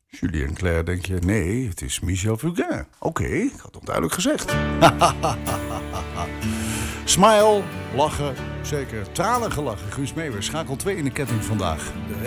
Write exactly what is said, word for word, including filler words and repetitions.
Julien Clerc, denk je? Nee, het is Michel Fugain. Oké, okay, ik had het duidelijk gezegd. Smile, lachen, zeker. Tranen gelachen. Guus Meeuwers, schakel twee in de ketting vandaag.